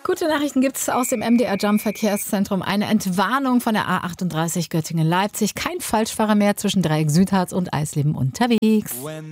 Gute Nachrichten gibt es aus dem MDR Jump Verkehrszentrum. Eine Entwarnung von der A38 Göttingen-Leipzig. Kein Falschfahrer mehr zwischen Dreieck Südharz und Eisleben unterwegs.